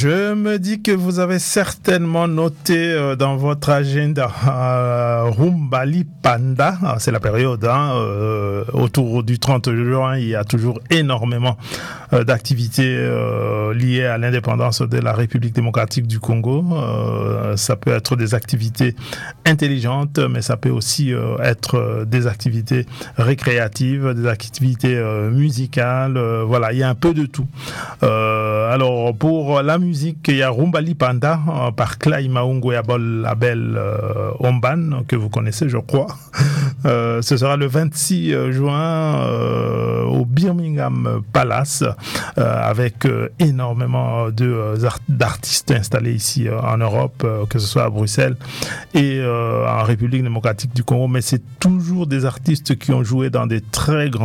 Je me dis que vous avez certainement noté dans votre agenda Rumbali Panda, c'est la période, autour du 30 juin, il y a toujours énormément d'activités liées à l'indépendance de la République démocratique du Congo. Ça peut être des activités intelligentes, mais ça peut aussi être des activités récréatives, des activités musicales, voilà, il y a un peu de tout. Alors, pour la musique, il y a Rumbali Panda par Clay Maungo et Abel Omban, que vous connaissez, je crois. Ce sera le 26 juin au Birmingham Palace, avec énormément d'artistes installés ici en Europe, que ce soit à Bruxelles et en République démocratique du Congo. Mais c'est toujours des artistes qui ont joué dans des très grands